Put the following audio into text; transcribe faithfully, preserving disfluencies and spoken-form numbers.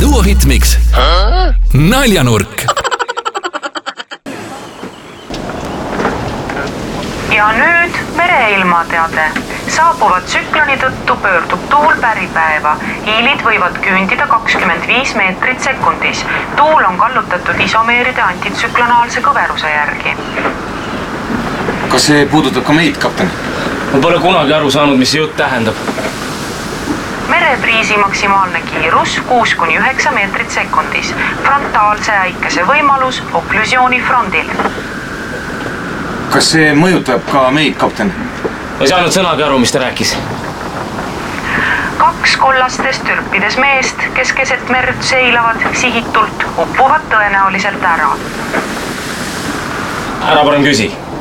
Duohitmix Naljanurk. Ja nüüd mereilmateade. Saabuvad tsükloni tõttu pöördub tuul päripäeva. Hiilid võivad küündida kakskümmend viis meetrit sekundis. Tuul on kallutatud isomeeride antitsüklonaalse kõveruse järgi. Kas see puudutab ka meid, kapten? Ma pole kunagi aru saanud, mis see jutt tähendab. Merepriisi maksimaalne kiirus kuus kuni üheksa meetrit sekundis. Frontaalse äikese võimalus oklüsiooni frondil. Kas see mõjutab ka meid, kapten? Ma ei saanud sõnagi aru, mis ta rääkis. Kaks kollastes türpides meest, kes keset merd seilavad sihitult, uppuvad tõenäoliselt ära. Ära parem küsi.